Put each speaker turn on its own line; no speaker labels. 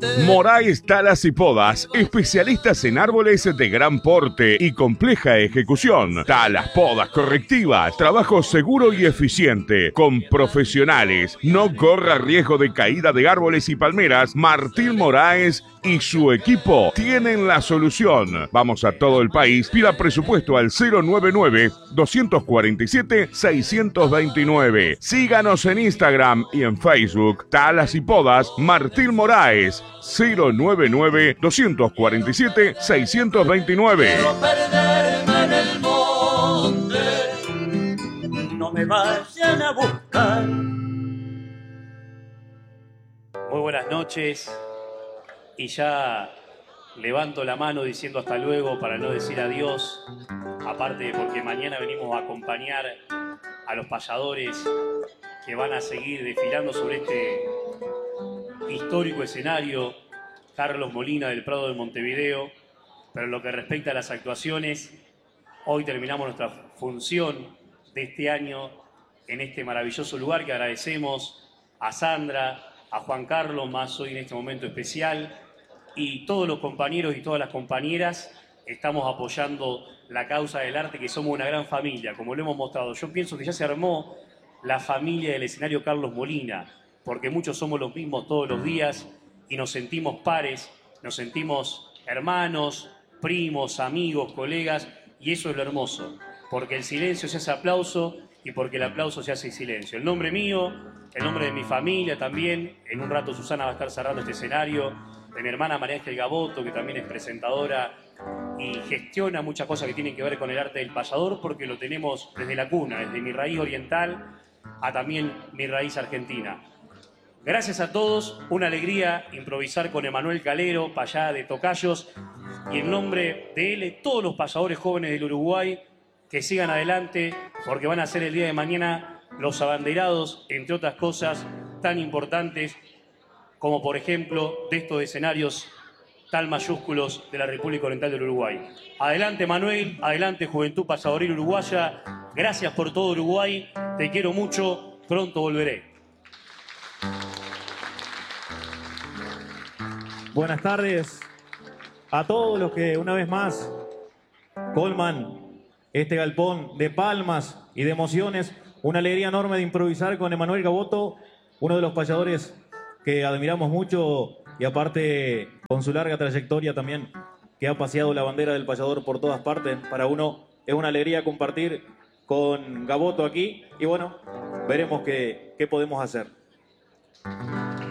Moraes Talas y Podas, especialistas en árboles de gran porte y compleja ejecución. Talas, podas correctivas, trabajo seguro y eficiente, con profesionales. No corra riesgo de caída de árboles y palmeras. Martín Moraes y su equipo tienen la solución. Vamos a todo el país. Pida presupuesto al 099-247-629. Síganos en Instagram y en Facebook. Talas y Podas, Martín Moraes. 099-247-629.
Quiero perderme en el monte, no me vayan a buscar.
Muy buenas noches, y ya levanto la mano diciendo hasta luego para no decir adiós, aparte porque mañana venimos a acompañar a los payadores que van a seguir desfilando sobre este histórico escenario, Carlos Molina del Prado de Montevideo. Pero en lo que respecta a las actuaciones, hoy terminamos nuestra función de este año en este maravilloso lugar que agradecemos a Sandra, a Juan Carlos, más hoy en este momento especial, y todos los compañeros y todas las compañeras estamos apoyando la causa del arte, que somos una gran familia, como lo hemos mostrado. Yo pienso que ya se armó la familia del escenario Carlos Molina, porque muchos somos los mismos todos los días y nos sentimos pares, nos sentimos hermanos, primos, amigos, colegas, y eso es lo hermoso, porque el silencio se hace aplauso y porque el aplauso se hace silencio. El nombre mío, el nombre de mi familia también, en un rato Susana va a estar cerrando este escenario, de mi hermana María Ángel Gaboto, que también es presentadora y gestiona muchas cosas que tienen que ver con el arte del payador, porque lo tenemos desde la cuna, desde mi raíz oriental a también mi raíz argentina. Gracias a todos, una alegría improvisar con Emanuel Calero, payá de Tocayos, y en nombre de él, todos los payadores jóvenes del Uruguay, que sigan adelante, porque van a ser el día de mañana los abanderados, entre otras cosas tan importantes, como por ejemplo de estos escenarios tan mayúsculos de la República Oriental del Uruguay. Adelante Manuel, adelante Juventud Payadoril Uruguaya, gracias por todo Uruguay, te quiero mucho, pronto volveré.
Buenas tardes a todos los que una vez más colman este galpón de palmas y de emociones. Una alegría enorme de improvisar con Emanuel Gaboto, uno de los payadores que admiramos mucho y aparte con su larga trayectoria también, que ha paseado la bandera del payador por todas partes. Para uno es una alegría compartir con Gaboto aquí y bueno, veremos qué podemos hacer.